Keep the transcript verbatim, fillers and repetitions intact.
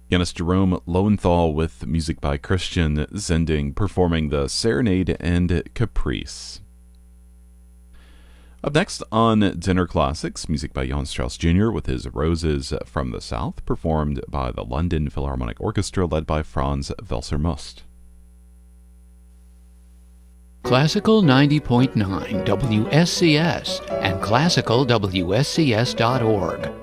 Johannes Jerome Lowenthal with music by Christian Zending performing the Serenade and Caprice. Up next on Dinner Classics, music by Johann Strauss Junior with his Roses from the South, performed by the London Philharmonic Orchestra led by Franz Welser-Most. Classical ninety point nine W S C S and classical W S C S dot org